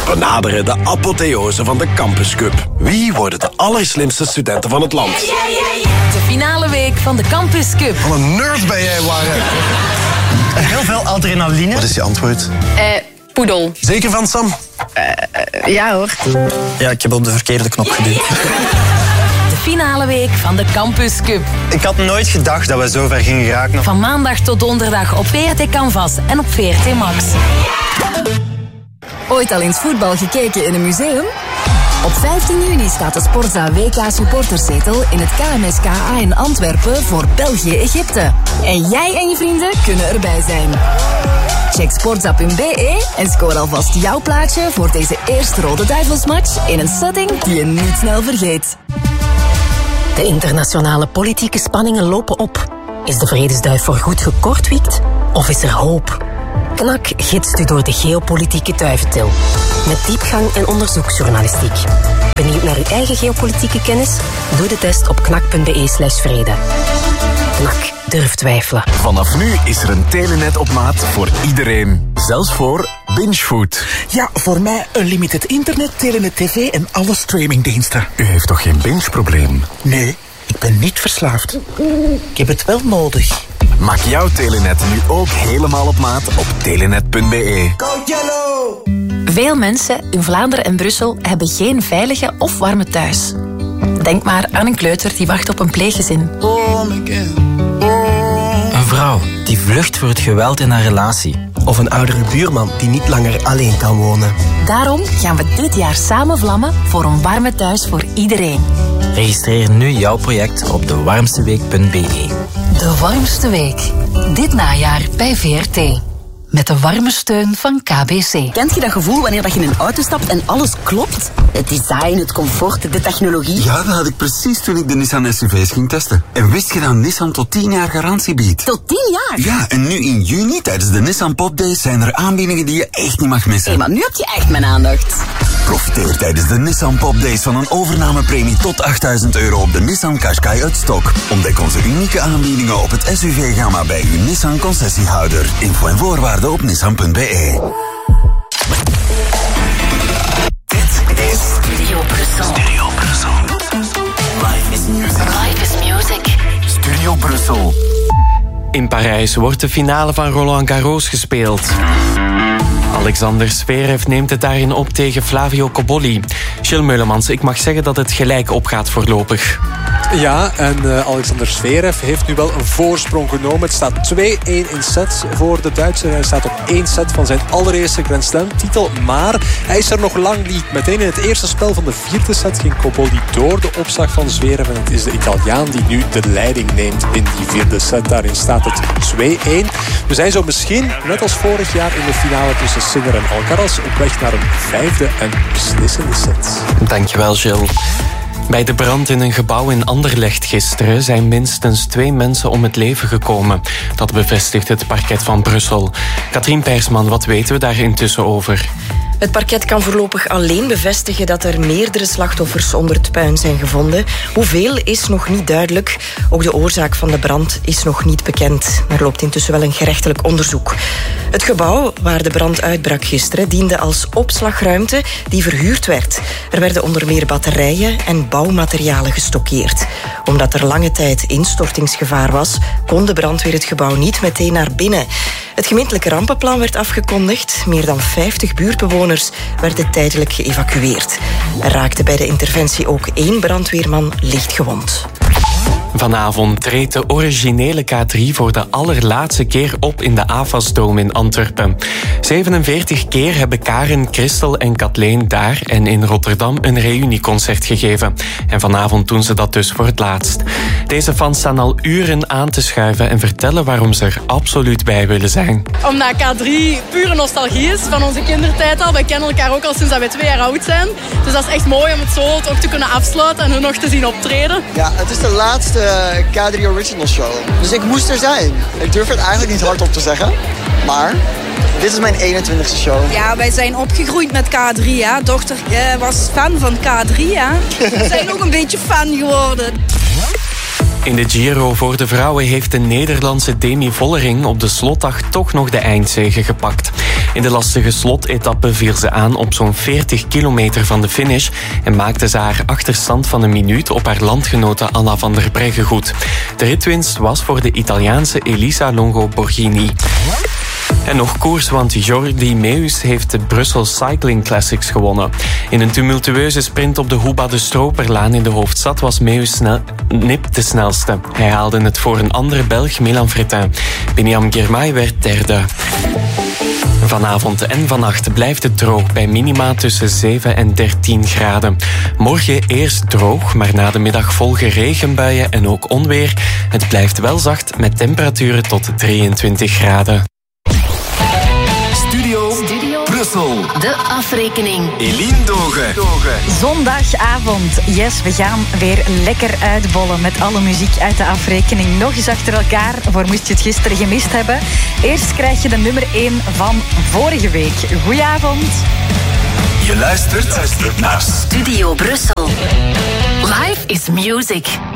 We naderen de apotheose van de Campus Cup. Wie worden de allerslimste studenten van het land? De finale week van de Campus Cup. Wat een nerd ben jij, Warren. Heel veel adrenaline. Wat is je antwoord? Poedel. Zeker van, Sam? Ja hoor. Ja, ik heb op de verkeerde knop geduwd. De finale week van de Campus Cup. Ik had nooit gedacht dat we zo ver gingen geraken. Van maandag tot donderdag op VRT Canvas en op VRT Max. Ooit al eens voetbal gekeken in een museum? Op 15 juni staat de Sportza WK supporterzetel in het KMSKA in Antwerpen voor België-Egypte. En jij en je vrienden kunnen erbij zijn. Check sportza.be en scoor alvast jouw plaatje voor deze eerste Rode Duivelsmatch in een setting die je niet snel vergeet. De internationale politieke spanningen lopen op. Is de vredesduif voorgoed gekortwiekt of is er hoop? KNAK gidst u door de geopolitieke duiventil. Met diepgang en onderzoeksjournalistiek. Benieuwd naar uw eigen geopolitieke kennis? Doe de test op knak.be/vrede. KNAK, durf twijfelen. Vanaf nu is er een Telenet op maat voor iedereen. Zelfs voor Bingefood. Ja, voor mij unlimited internet, Telenet TV en alle streamingdiensten. U heeft toch geen binge-probleem? Nee, ik ben niet verslaafd. Ik heb het wel nodig. Maak jouw Telenet nu ook helemaal op maat op telenet.be. Go Yellow! Veel mensen in Vlaanderen en Brussel hebben geen veilige of warme thuis. Denk maar aan een kleuter die wacht op een pleeggezin. Een vrouw die vlucht voor het geweld in haar relatie. Of een oudere buurman die niet langer alleen kan wonen. Daarom gaan we dit jaar samen vlammen voor een warme thuis voor iedereen. Registreer nu jouw project op dewarmsteweek.be. De warmste week. Dit najaar bij VRT. Met de warme steun van KBC. Kent je dat gevoel wanneer je in een auto stapt en alles klopt? Het design, het comfort, de technologie. Ja, dat had ik precies toen ik de Nissan SUV's ging testen. En wist je dat Nissan tot 10 jaar garantie biedt? Tot 10 jaar? Ja, en nu in juni tijdens de Nissan Pop Days zijn er aanbiedingen die je echt niet mag missen. Hé, maar nu heb je echt mijn aandacht. Profiteer tijdens de Nissan Pop Days van een overnamepremie tot €8.000 op de Nissan Qashqai uit stok. Ontdek onze unieke aanbiedingen op het SUV-gamma bij uw Nissan concessiehouder. Info en voorwaarden op nissan.be. Dit is Studio Brussel. Studio Brussel. Life is music. Life is music. Studio Brussel. In Parijs wordt de finale van Roland Garros gespeeld. Alexander Zverev neemt het daarin op tegen Flavio Cobolli. Gilles Meulemans, ik mag zeggen dat het gelijk opgaat voorlopig. Ja, en Alexander Zverev heeft nu wel een voorsprong genomen. Het staat 2-1 in sets voor de Duitser. Hij staat op 1 set van zijn allereerste Grand Slam titel. Maar hij is er nog lang niet. Meteen in het eerste spel van de 4e set ging Cobolli door de opslag van Zverev. En het is de Italiaan die nu de leiding neemt in die 4e set. Daarin staat het 2-1. We zijn zo misschien, net als vorig jaar in de finale tussen Sinner en Alcaraz, op weg naar een 5e en beslissende set. Dankjewel, Gilles. Bij de brand in een gebouw in Anderlecht gisteren zijn minstens 2 mensen om het leven gekomen. Dat bevestigt het parket van Brussel. Katrien Persman, wat weten we daar intussen over? Het parket kan voorlopig alleen bevestigen dat er meerdere slachtoffers onder het puin zijn gevonden. Hoeveel is nog niet duidelijk. Ook de oorzaak van de brand is nog niet bekend. Er loopt intussen wel een gerechtelijk onderzoek. Het gebouw waar de brand uitbrak gisteren diende als opslagruimte die verhuurd werd. Er werden onder meer batterijen en bouwmaterialen gestockeerd. Omdat er lange tijd instortingsgevaar was, kon de brandweer het gebouw niet meteen naar binnen. Het gemeentelijke rampenplan werd afgekondigd. Meer dan 50 buurtbewoners werden tijdelijk geëvacueerd. Er raakte bij de interventie ook 1 brandweerman licht gewond. Vanavond treedt de originele K3 voor de allerlaatste keer op in de AFAS-dome in Antwerpen. 47 keer hebben Karen, Christel en Kathleen daar en in Rotterdam een reunieconcert gegeven. En vanavond doen ze dat dus voor het laatst. Deze fans staan al uren aan te schuiven en vertellen waarom ze er absoluut bij willen zijn. Omdat K3 pure nostalgie is van onze kindertijd al. Wij kennen elkaar ook al sinds dat wij 2 jaar oud zijn. Dus dat is echt mooi om het zo ook te kunnen afsluiten en hun nog te zien optreden. Ja, het is de laatste K3 Original Show. Dus ik moest er zijn. Ik durf het eigenlijk niet hardop te zeggen. Maar dit is mijn 21ste show. Ja, wij zijn opgegroeid met K3. Ja. Dochter was fan van K3. Ja. We zijn ook een beetje fan geworden. In de Giro voor de vrouwen heeft de Nederlandse Demi Vollering op de slotdag toch nog de eindzege gepakt. In de lastige slotetappe viel ze aan op zo'n 40 kilometer van de finish en maakte ze haar achterstand van een minuut op haar landgenote Anna van der Breggen goed. De ritwinst was voor de Italiaanse Elisa Longo Borghini. En nog koers, want Jordi Meeus heeft de Brussel Cycling Classics gewonnen. In een tumultueuze sprint op de Hoeba de Stroperlaan in de hoofdstad was Meeus nipt de snelste. Hij haalde het voor een andere Belg, Milan Fretin. Biniam Girmay werd derde. Vanavond en vannacht blijft het droog bij minima tussen 7 en 13 graden. Morgen eerst droog, maar na de middag volgen regenbuien en ook onweer. Het blijft wel zacht met temperaturen tot 23 graden. Studio Brussel. De afrekening. Eline Dogen. Zondagavond. Yes, we gaan weer lekker uitbollen met alle muziek uit de afrekening. Nog eens achter elkaar, voor moest je het gisteren gemist hebben. Eerst krijg je de nummer 1 van vorige week. Goedenavond. Je luistert naar Studio Brussel. Life is music.